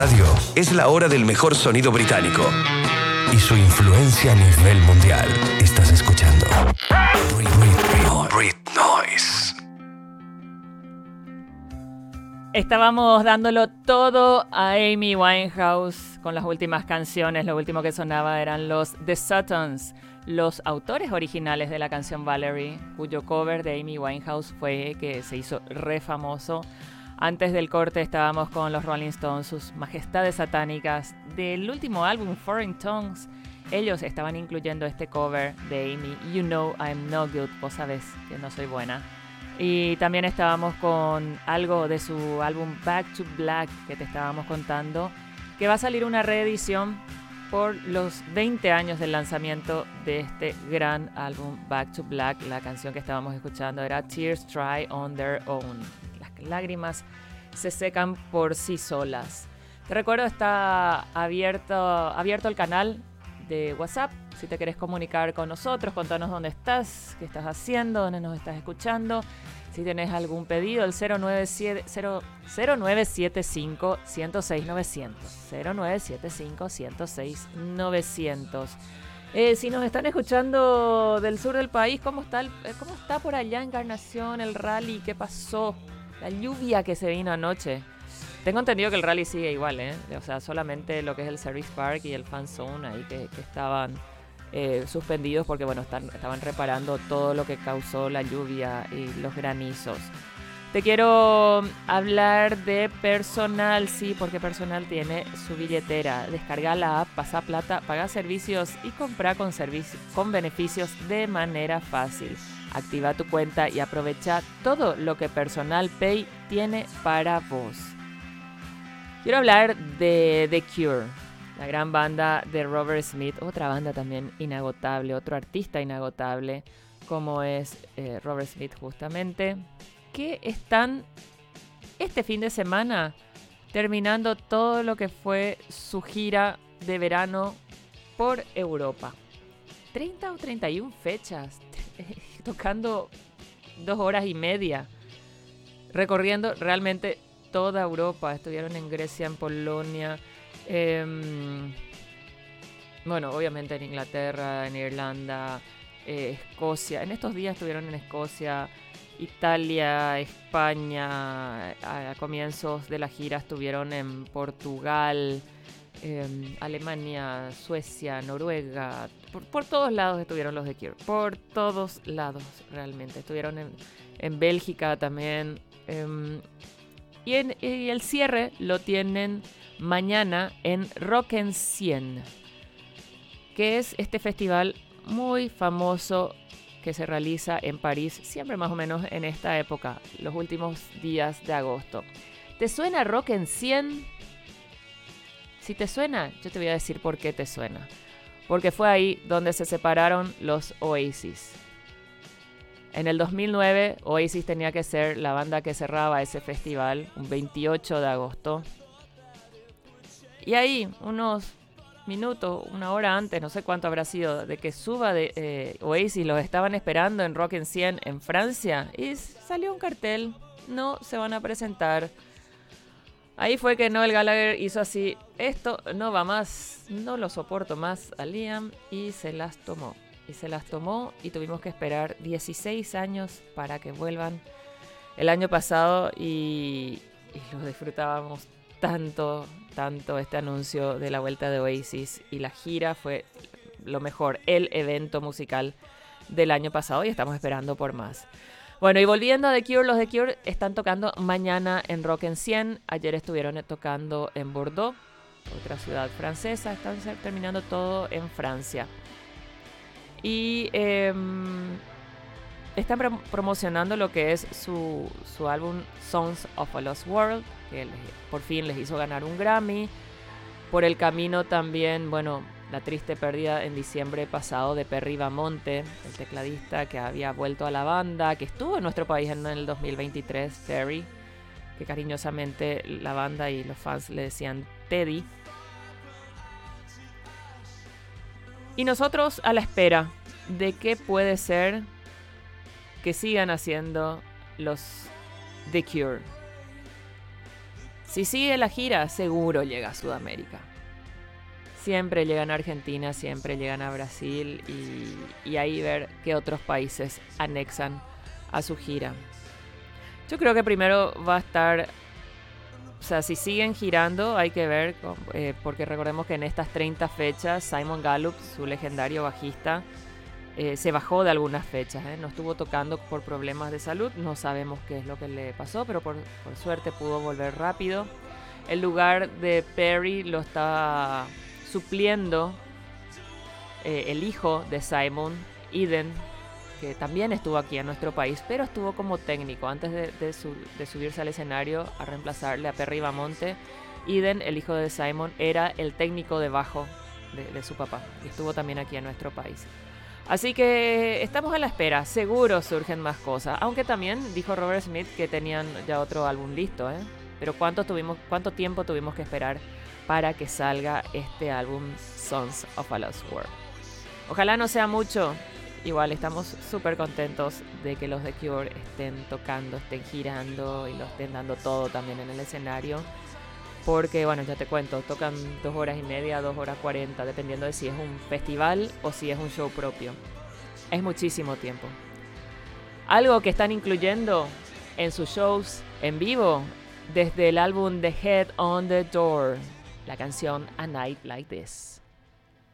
Radio es la hora del mejor sonido británico y su influencia a nivel mundial. Estás escuchando Brit Noise. Estábamos dándolo todo a Amy Winehouse con las últimas canciones. Lo último que sonaba eran los The Suttons, los autores originales de la canción Valerie, cuyo cover de Amy Winehouse fue que se hizo re famoso. Antes del corte estábamos con los Rolling Stones, sus majestades satánicas del último álbum Foreign Tongues. Ellos estaban incluyendo este cover de Amy, You Know I'm No Good, vos sabés que no soy buena. Y también estábamos con algo de su álbum Back to Black, que te estábamos contando, que va a salir una reedición por los 20 años del lanzamiento de este gran álbum Back to Black. La canción que estábamos escuchando era Tears Dry on Their Own. Las lágrimas se secan por sí solas. Te recuerdo, está abierto el canal de WhatsApp. Si te querés comunicar con nosotros, contanos dónde estás, qué estás haciendo, dónde nos estás escuchando. Si tenés algún pedido, el 0975 106 900. 0975 106 900. Si nos están escuchando del sur del país, ¿cómo está por allá Encarnación, el rally? ¿Qué pasó? La lluvia que se vino anoche. Tengo entendido que el rally sigue igual, O sea, solamente lo que es el Service Park y el Fan Zone ahí que estaban suspendidos porque, bueno, estaban reparando todo lo que causó la lluvia y los granizos. Te quiero hablar de Personal, sí, porque Personal tiene su billetera. Descarga la app, pasa plata, paga servicios y compra con beneficios de manera fácil. Activa tu cuenta y aprovecha todo lo que Personal Pay tiene para vos. Quiero hablar de The Cure, la gran banda de Robert Smith, otra banda también inagotable, otro artista inagotable, como es Robert Smith justamente, que están este fin de semana terminando todo lo que fue su gira de verano por Europa. 30 o 31 fechas, tocando 2 horas y media, recorriendo realmente toda Europa. Estuvieron en Grecia, en Polonia, bueno, obviamente en Inglaterra, en Irlanda, Escocia. En estos días estuvieron en Escocia, Italia, España. A comienzos de la gira estuvieron en Portugal, Alemania, Suecia, Noruega. Por todos lados estuvieron los de Cure. Por todos lados, realmente. Estuvieron en Bélgica también. Y el cierre lo tienen mañana en Rock en 100, que es este festival muy famoso que se realiza en París, siempre más o menos en esta época, los últimos días de agosto. ¿Te suena Rock en 100? Si te suena, yo te voy a decir por qué te suena. Porque fue ahí donde se separaron los Oasis. En el 2009, Oasis tenía que ser la banda que cerraba ese festival, un 28 de agosto. Y ahí, unos minutos, una hora antes, no sé cuánto habrá sido, de que suba de Oasis, los estaban esperando en Rock en 100 en Francia, y salió un cartel, no se van a presentar. Ahí fue que Noel Gallagher hizo así, esto no va más, no lo soporto más a Liam, y se las tomó. Y tuvimos que esperar 16 años para que vuelvan el año pasado y lo disfrutábamos tanto este anuncio de la vuelta de Oasis, y la gira fue lo mejor, el evento musical del año pasado, y estamos esperando por más. Bueno, y volviendo a The Cure, los The Cure están tocando mañana en Rock en 100, ayer estuvieron tocando en Bordeaux, otra ciudad francesa, están terminando todo en Francia. Y están promocionando lo que es su álbum Songs of a Lost World, que por fin les hizo ganar un Grammy. Por el camino también, bueno, la triste pérdida en diciembre pasado de Perry Bamonte, el tecladista que había vuelto a la banda, que estuvo en nuestro país en el 2023, Perry, que cariñosamente la banda y los fans le decían Teddy. Y nosotros a la espera de qué puede ser que sigan haciendo los The Cure. Si sigue la gira, seguro llega a Sudamérica. Siempre llegan a Argentina, siempre llegan a Brasil y ahí ver qué otros países anexan a su gira. Yo creo que primero va a estar, o sea, si siguen girando hay que ver, porque recordemos que en estas 30 fechas Simon Gallup, su legendario bajista, se bajó de algunas fechas, no estuvo tocando por problemas de salud, no sabemos qué es lo que le pasó, pero por suerte pudo volver rápido. El lugar de Perry lo está supliendo el hijo de Simon, Eden, que también estuvo aquí en nuestro país, pero estuvo como técnico antes de subirse al escenario a reemplazarle a Perry Bamonte. Eden, el hijo de Simon, era el técnico de bajo de su papá y estuvo también aquí en nuestro país. Así que estamos a la espera, seguro surgen más cosas, aunque también dijo Robert Smith que tenían ya otro álbum listo, pero ¿cuánto tiempo tuvimos que esperar para que salga este álbum Sons of a Lost World? Ojalá no sea mucho. Igual estamos súper contentos de que los The Cure estén tocando, estén girando y lo estén dando todo también en el escenario. Porque, bueno, ya te cuento, tocan 2 horas y media, 2 horas 40, dependiendo de si es un festival o si es un show propio. Es muchísimo tiempo. Algo que están incluyendo en sus shows en vivo, desde el álbum The Head on the Door, la canción A Night Like This.